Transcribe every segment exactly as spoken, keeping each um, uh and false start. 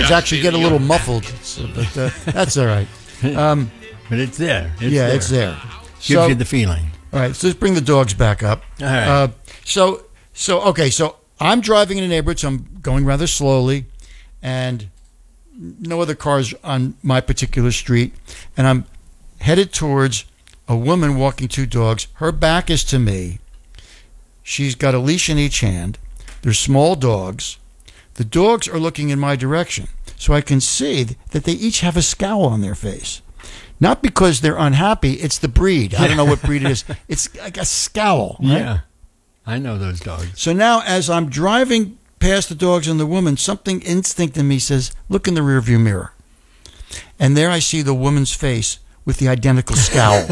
words actually get a little muffled, so, but uh, that's all right. Um, but it's there. It's yeah, there. it's there. Gives So, you the feeling. all right, so let's bring the dogs back up. All right. Uh, so, so okay, so I'm driving in a neighborhood, so I'm going rather slowly, and no other cars on my particular street, and I'm headed towards a woman walking two dogs. Her back is to me. She's got a leash in each hand. They're small dogs. The dogs are looking in my direction, so I can see that they each have a scowl on their face. Not because they're unhappy, it's the breed. I don't know what breed it is. It's like a scowl. Right? Yeah. I know those dogs. So now as I'm driving past the dogs and the woman, something instinct in me says, look in the rearview mirror. And there I see the woman's face with the identical scowl.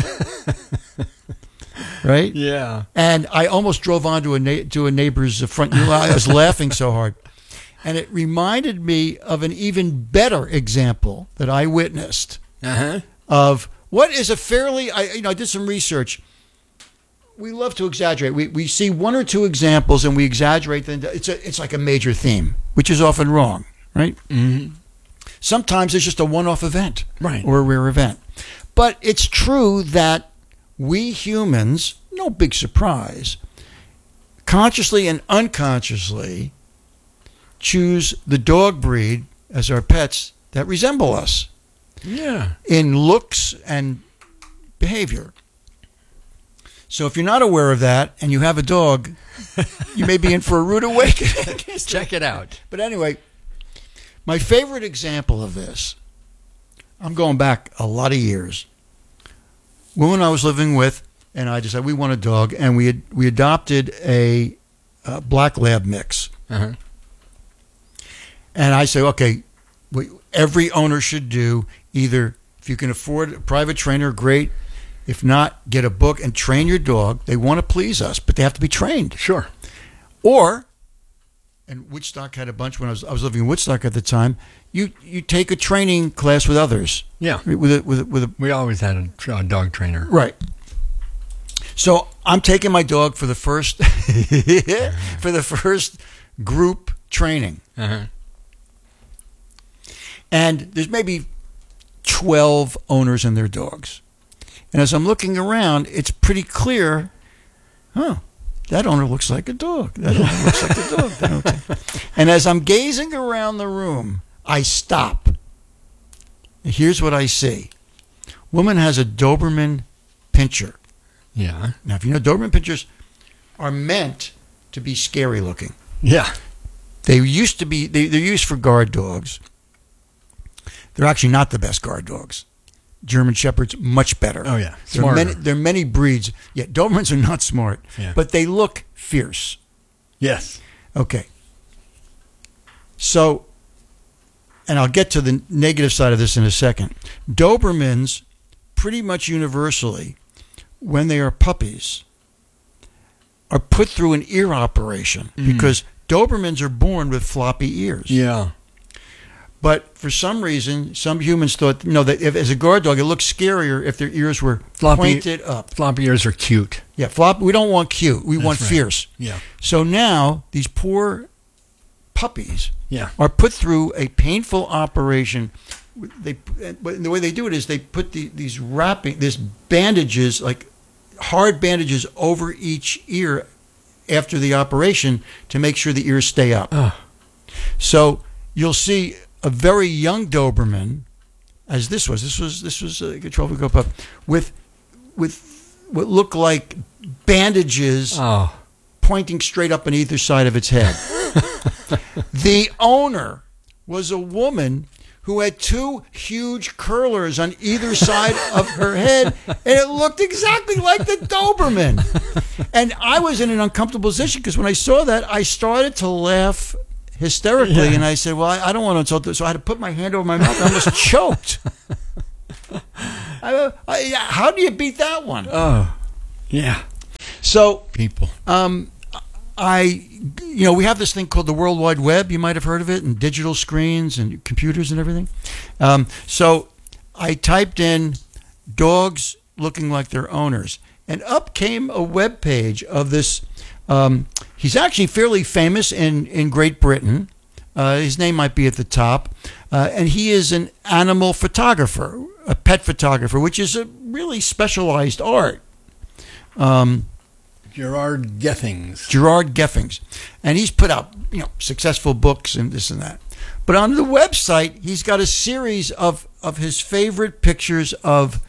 Right? Yeah. And I almost drove onto a na- to a neighbor's front yard. I was laughing so hard. And it reminded me of an even better example that I witnessed Uh-huh. of what is a fairly, I you know, I did some research. We love to exaggerate. We we see one or two examples and we exaggerate them. It's a, it's like a major theme, which is often wrong, right? Mm-hmm. Sometimes it's just a one-off event, Right. or a rare event. But it's true that we humans, no big surprise, consciously and unconsciously choose the dog breed as our pets that resemble us Yeah. in looks and behavior. So if you're not aware of that and you have a dog, you may be in for a rude awakening. Check it out. But anyway, my favorite example of this, I'm going back a lot of years. Woman I was living with and I decided we want a dog, and we had, we adopted a, a black lab mix. Uh-huh. And I say, okay, what every owner should do, either if you can afford a private trainer, great. If not, get a book and train your dog. They want to please us, but they have to be trained. Sure. Or, and Woodstock had a bunch when I was I was living in Woodstock at the time. You you take a training class with others. Yeah. With a, with a, with a We always had a, a dog trainer. right. So I'm taking my dog for the first for the first group training, Uh-huh. and there's maybe twelve owners and their dogs. And as I'm looking around, it's pretty clear, huh, that owner looks like a dog. That owner looks like a dog. That owner- And as I'm gazing around the room, I stop. Here's what I see. Woman has a Doberman Pinscher. Yeah. Now, if you know, Doberman Pinschers are meant to be scary looking. Yeah. They used to be, they, they're used for guard dogs. They're actually not the best guard dogs. German Shepherds, much better. Oh, yeah. There are, many, there are many breeds. Yeah, Dobermans are not smart, Yeah. but they look fierce. Yes. Okay. So, and I'll get to the negative side of this in a second. Dobermans, pretty much universally, when they are puppies, are put through an ear operation Mm. because Dobermans are born with floppy ears. Yeah. But for some reason, some humans thought, no, that if, as a guard dog, it looks scarier if their ears were Floppy- pointed up. Floppy ears are cute. Yeah, flop. We don't want cute. We That's want right. fierce. Yeah. So now these poor puppies Yeah. are put through a painful operation. They, but the way they do it is they put the, these wrapping, this bandages, like hard bandages over each ear after the operation to make sure the ears stay up. Oh. So you'll see a very young Doberman, as this was. This was this was a twelve-week-old pup with with what looked like bandages Oh. pointing straight up on either side of its head. The owner was a woman who had two huge curlers on either side of her head, and it looked exactly like the Doberman. And I was in an uncomfortable position because when I saw that, I started to laugh hysterically, Yeah. and I said, well, I, I don't want to insult this. So I had to put my hand over my mouth. I almost choked. I, I, how do you beat that one? Oh. Yeah. So People. um, I, you know, we have this thing called the World Wide Web. You might have heard of it, and digital screens and computers and everything. Um, so I typed in dogs looking like their owners, and up came a web page of this. Um, he's actually fairly famous in, in Great Britain. Uh, his name might be at the top. Uh, and he is an animal photographer, a pet photographer, which is a really specialized art. Um, Gerard Gethings. Gerard Geffings. And he's put out, you know, successful books and this and that. But on the website, he's got a series of, of his favorite pictures of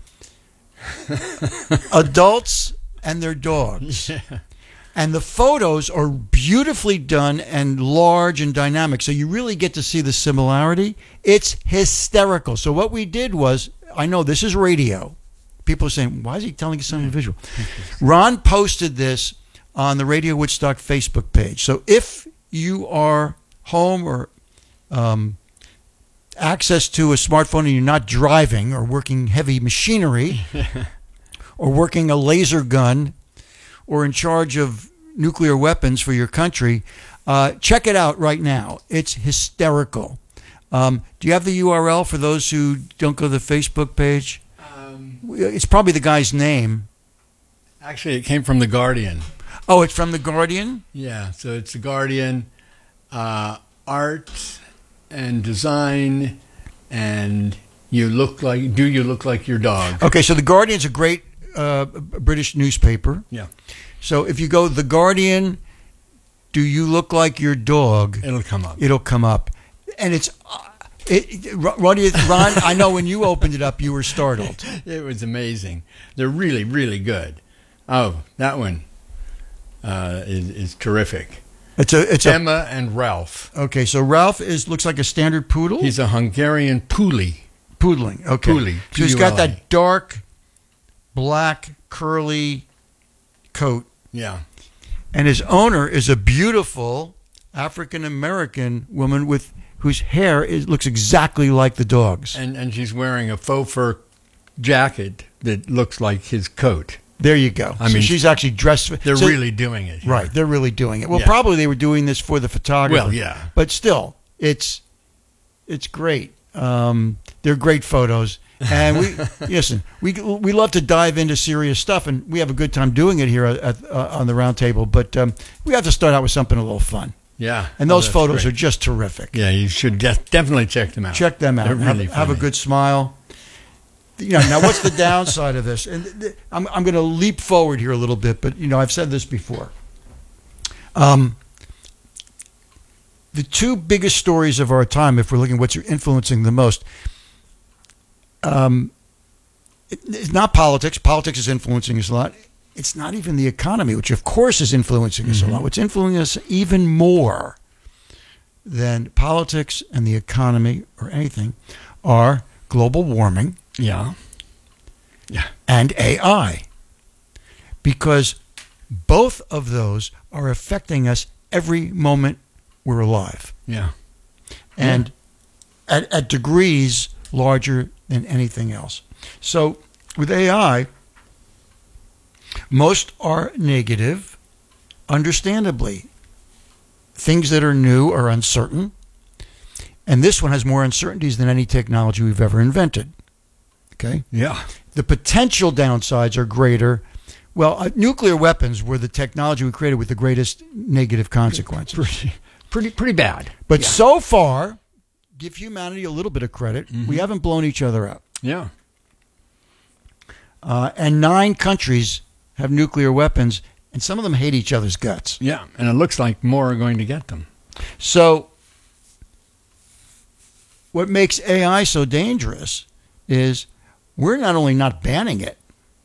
adults and their dogs. Yeah. And the photos are beautifully done and large and dynamic. So you really get to see the similarity. It's hysterical. So what we did was, I know this is radio. People are saying, why is he telling us something visual? Ron posted this on the Radio Woodstock Facebook page. So if you are home or um, access to a smartphone and you're not driving or working heavy machinery or working a laser gun or in charge of nuclear weapons for your country, uh, check it out right now. It's hysterical. Um, do you have the U R L for those who don't go to the Facebook page? Um, It's probably the guy's name. actually, it came from The Guardian. Oh, it's from The Guardian? Yeah, so it's The Guardian, uh, art and design, and you look like, do you look like your dog? Okay, so The Guardian's a great uh, British newspaper. Yeah. So if you go The Guardian, do you look like your dog? It'll come up. It'll come up. And it's, uh, it, it, Ron, Ron, I know when you opened it up, you were startled. It was amazing. They're really, really good. Oh, that one uh, is, is terrific. It's a, it's a, Emma and Ralph. okay, so Ralph is looks like a standard poodle. He's a Hungarian Puli. poodling. Okay. Puli, So he's got P U L I. that dark, black, curly coat. Yeah. And his owner is a beautiful African-American woman with whose hair is, looks exactly like the dog's. And and she's wearing a faux fur jacket that looks like his coat. There you go. I So mean, she's actually dressed. For, They're so- really doing it. here. right. They're really doing it. Well, Yeah. probably they were doing this for the photographer. Well, yeah. But still, it's it's great. Um, they're great photos, and we listen. We we love to dive into serious stuff, and we have a good time doing it here at, uh, on the round table. But um, we have to start out with something a little fun, Yeah. and Oh, those that's photos great. are just terrific. Yeah, you should de- definitely check them out. Check them out. They're Have, really have a funny. good smile. You know, now what's the downside of this? And th- th- I'm I'm going to leap forward here a little bit, but you know I've said this before. Um, the two biggest stories of our time, if we're looking at what's influencing the most, um, it, it's not politics. Politics is influencing us a lot. It's not even the economy, which of course is influencing us a lot. What's influencing us even more than politics and the economy or anything are global warming Yeah. Yeah. and A I. Because both of those are affecting us every moment we're alive. Yeah. And at, at degrees larger than anything else. So with A I, most are negative, understandably. Things that are new are uncertain. And this one has more uncertainties than any technology we've ever invented. Okay? Yeah. The potential downsides are greater. Well, uh, nuclear weapons were the technology we created with the greatest negative consequences. Pretty, pretty, pretty bad. But Yeah. so far, give humanity a little bit of credit. Mm-hmm. We haven't blown each other up. Yeah. Uh, and nine countries have nuclear weapons, and some of them hate each other's guts. Yeah. And it looks like more are going to get them. So, what makes A I so dangerous is we're not only not banning it,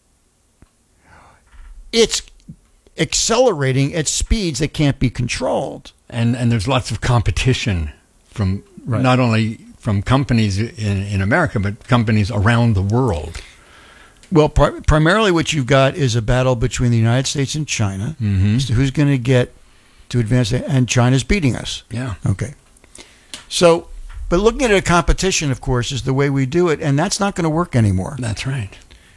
it's accelerating at speeds that can't be controlled. And and there's lots of competition from Right. not only from companies in, in America, but companies around the world. Well, pri- primarily what you've got is a battle between the United States and China Mm-hmm. as to who's going to get to advance, and China's beating us. Yeah. Okay. So, but looking at a competition, of course, is the way we do it, and that's not going to work anymore. That's right.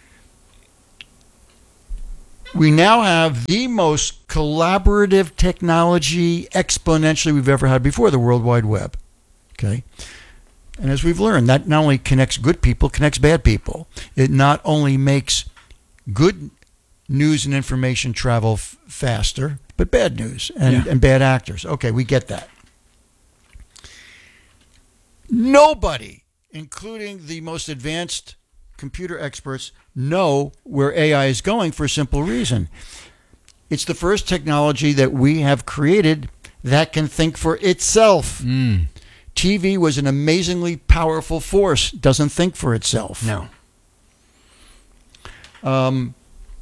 We now have the most collaborative technology exponentially we've ever had before, the World Wide Web. Okay? And as we've learned, that not only connects good people, connects bad people. It not only makes good news and information travel f- faster, but bad news and, Yeah. and bad actors. Okay, we get that. Nobody, including the most advanced computer experts, know where A I is going for a simple reason. It's the first technology that we have created that can think for itself. Mm. T V was an amazingly powerful force, doesn't think for itself. No. Um,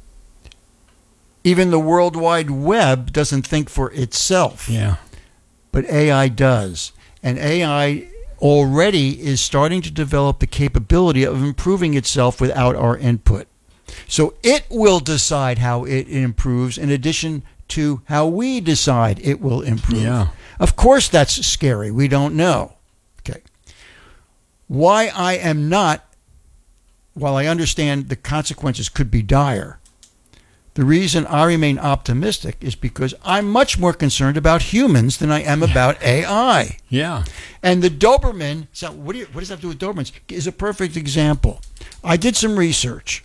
even the World Wide Web doesn't think for itself. Yeah. But A I does. And A I already is starting to develop the capability of improving itself without our input. So it will decide how it improves in addition to how we decide it will improve. Yeah. Of course that's scary. We don't know. Okay. Why I am not, while I understand the consequences could be dire, the reason I remain optimistic is because I'm much more concerned about humans than I am about A I. Yeah. And the Doberman, so what, do you, what does that have to do with Dobermans? Is a perfect example. I did some research.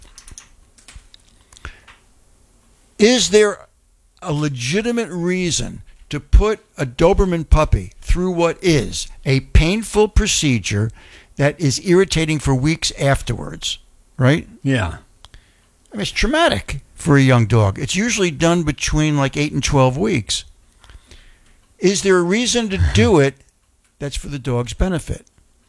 Is there a legitimate reason to put a Doberman puppy through what is a painful procedure that is irritating for weeks afterwards, right? Yeah. I mean, it's traumatic for a young dog. It's usually done between like eight and twelve weeks. Is there a reason to do it that's for the dog's benefit?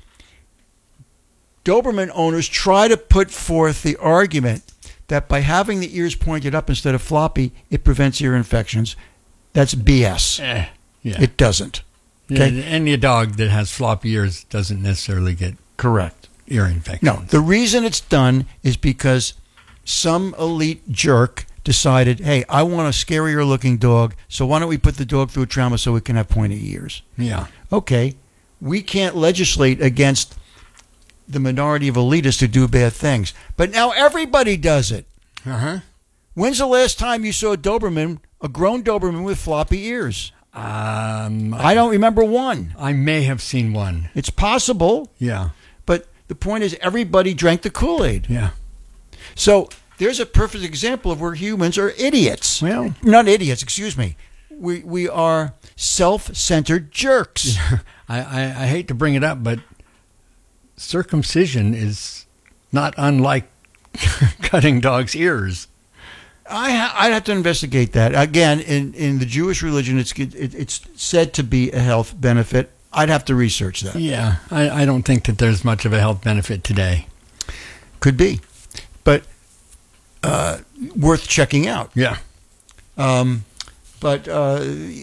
Doberman owners try to put forth the argument that by having the ears pointed up instead of floppy, it prevents ear infections. That's B S. Eh, yeah. It doesn't. Yeah, Okay? any dog that has floppy ears doesn't necessarily get Correct. ear infections. No, the reason it's done is because some elite jerk decided, hey, I want a scarier looking dog, so why don't we put the dog through a trauma so it can have pointy ears? Yeah. Okay, we can't legislate against the minority of elitists who do bad things. But now everybody does it. Uh-huh. When's the last time you saw a Doberman, a grown Doberman with floppy ears? Um, I don't remember one. I may have seen one. It's possible, Yeah. but the point is everybody drank the Kool-Aid. Yeah. So there's a perfect example of where humans are idiots. Well. Not idiots, excuse me. We we are self-centered jerks. I, I, I hate to bring it up, but circumcision is not unlike cutting dogs' ears. I ha- I'd have to investigate that. Again, in, in the Jewish religion, it's it, it's said to be a health benefit. I'd have to research that. Yeah. I, I don't think that there's much of a health benefit today. Could be, but uh, worth checking out. Yeah. Um, but uh,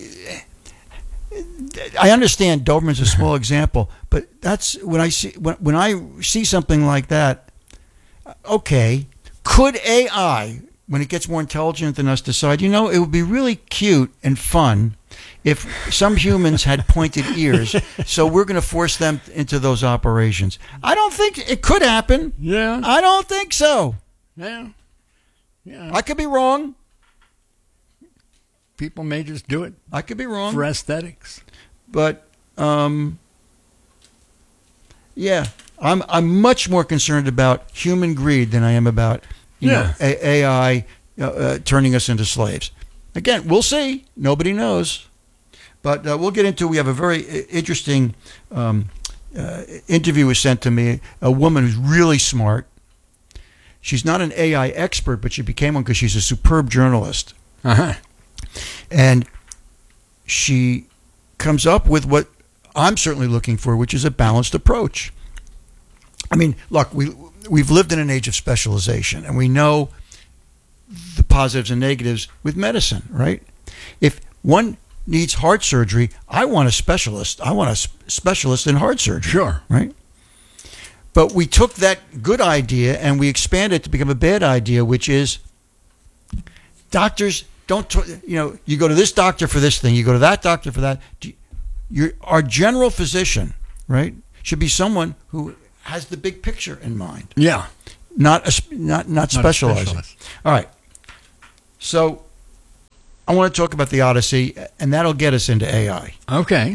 I understand Doberman's a small example, but that's when I see when when I see something like that. Okay, could A I, when it gets more intelligent than us, decide, you know, it would be really cute and fun if some humans had pointed ears, so we're going to force them into those operations? I don't think it could happen. Yeah. I don't think so. Yeah. Yeah. I could be wrong. People may just do it I could be wrong. for aesthetics. But um, yeah, I'm I'm much more concerned about human greed than I am about you Yeah. know A- AI uh, uh, turning us into slaves. Again, we'll see. Nobody knows. But uh, we'll get into. We have a very i- interesting um, uh, interview was sent to me. A woman who's really smart. She's not an A I expert, but she became one because she's a superb journalist. Uh-huh. And she comes up with what I'm certainly looking for, which is a balanced approach. I mean, look, we, we've lived in an age of specialization, and we know the positives and negatives with medicine, right? If one needs heart surgery, I want a specialist. I want a sp- specialist in heart surgery. Sure. Right? But we took that good idea and we expanded it to become a bad idea, which is doctors don't, t- you know, you go to this doctor for this thing, you go to that doctor for that. Do- You're, our general physician, right, should be someone who has the big picture in mind, Yeah. not a, sp- not not Not a specializing. specialist. All right. So I want to talk about the Odyssey, and that'll get us into A I. Okay.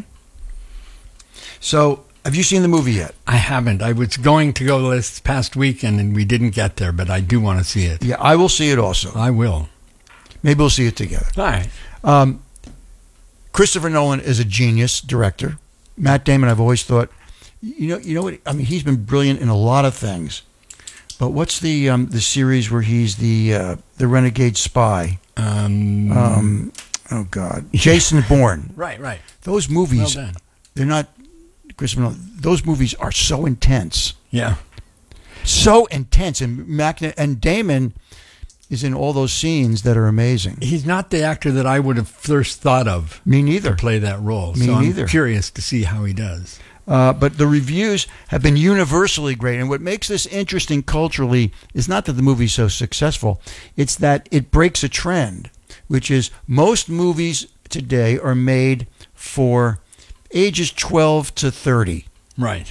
So have you seen the movie yet? I haven't. I was going to go this past weekend, and we didn't get there, but I do want to see it. Yeah, I will see it also. I will. Maybe we'll see it together. All right. Um, Christopher Nolan is a genius director. Matt Damon, I've always thought, You know, you know what? I mean, he's been brilliant in a lot of things. But what's the um, the series where he's the uh, the renegade spy? Um, Um, oh God, Jason Bourne. right, right. Those movies, Well done. they're not. Christopher Nolan, those movies are so intense, Yeah. so intense, and Mac and Damon is in all those scenes that are amazing. He's not the actor that I would have first thought of Me to neither. play that role. Me so I'm neither. curious to see how he does. Uh, but the reviews have been universally great. And what makes this interesting culturally is not that the movie's so successful, it's that it breaks a trend, which is most movies today are made for ages twelve to thirty. Right.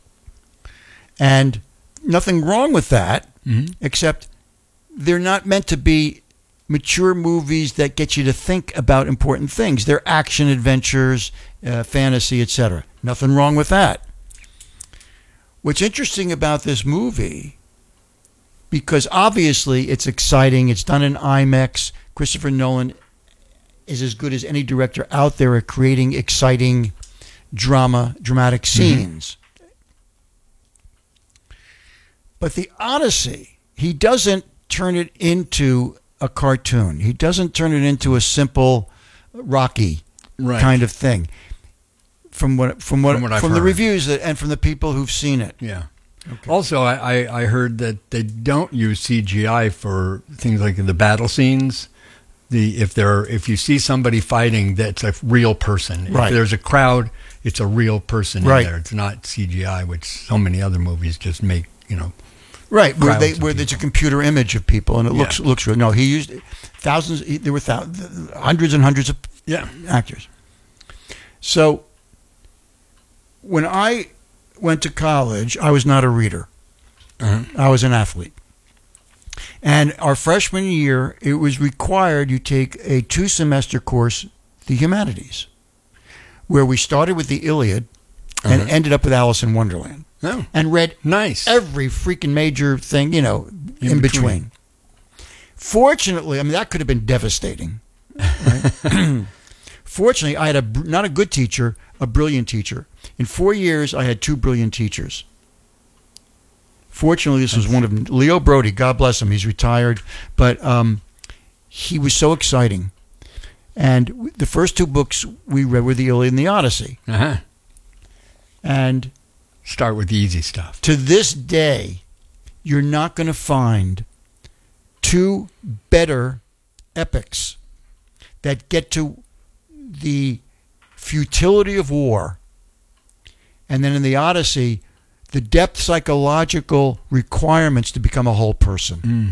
And nothing wrong with that, Mm-hmm. except they're not meant to be mature movies that get you to think about important things. They're action adventures, uh, fantasy, et cetera. Nothing wrong with that. What's interesting about this movie, because obviously it's exciting, it's done in IMAX. Christopher Nolan is as good as any director out there at creating exciting drama, dramatic scenes. But the Odyssey, he doesn't turn it into a cartoon. He doesn't turn it into a simple Rocky Right. kind of thing. From what from what From from, what I've the heard. reviews that, and from the people who've seen it. Yeah. Okay. Also, I, I, I heard that they don't use C G I for things like the battle scenes. The if there if you see somebody fighting, that's a real person. Right. If there's a crowd, it's a real person Right. in there. It's not C G I, which so many other movies just make, you know. Right, where they crowds of where there's a people. computer image of people and it Yeah. looks looks real. No, he used thousands. he- There were thou, hundreds and hundreds of Yeah. actors. So when I went to college, I was not a reader. Uh-huh. I was an athlete. And our freshman year, it was required you take a two-semester course, the humanities, where we started with the Iliad and Uh-huh. ended up with Alice in Wonderland, Oh, and read nice. every freaking major thing, you know, in, In between. between. Fortunately, I mean, that could have been devastating. Right? Fortunately, I had a br- not a good teacher, a brilliant teacher. In four years, I had two brilliant teachers. Fortunately, this was one of them. Leo Brody, God bless him, he's retired, but um, he was so exciting. And w- the first two books we read were the Iliad and the Odyssey. Uh-huh. And Start with the easy stuff. to this day, you're not going to find two better epics that get to the futility of war, and then in the Odyssey, the depth psychological requirements to become a whole person, Mm.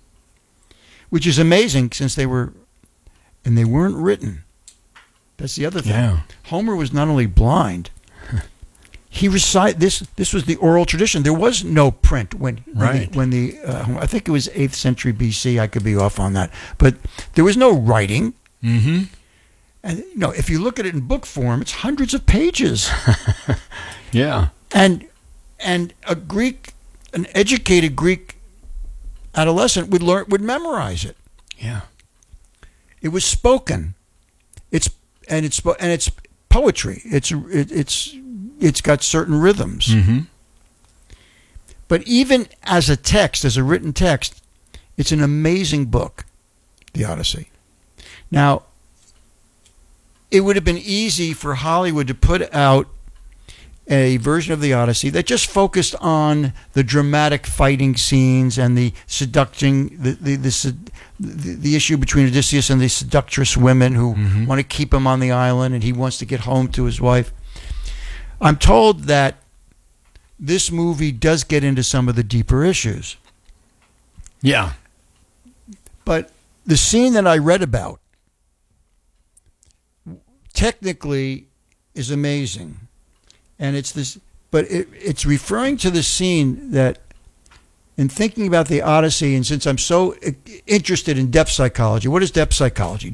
which is amazing since they were, and they weren't written. That's the other thing. Yeah. Homer was not only blind, he recite this. This was the oral tradition. There was no print when when Right. the, when the uh, I think it was eighth century B C. I could be off on that, but there was no writing. Mm-hmm. And you know, if you look at it in book form, it's hundreds of pages. Yeah. and and a Greek, an educated Greek adolescent would learn would memorize it. Yeah. It was spoken. It's and it's spo- and it's poetry. It's it, it's it's got certain rhythms. Mm-hmm. But even as a text, as a written text, it's an amazing book, The Odyssey. Now, it would have been easy for Hollywood to put out a version of The Odyssey that just focused on the dramatic fighting scenes and the seducting, the the the, sed- the, the issue between Odysseus and the seductress women who Mhm. want to keep him on the island and he wants to get home to his wife. I'm told that this movie does get into some of the deeper issues. Yeah. But the scene that I read about technically is amazing. And it's this, but it, it's referring to the scene that, in thinking about the Odyssey, and since I'm so i- interested in depth psychology, what is depth psychology?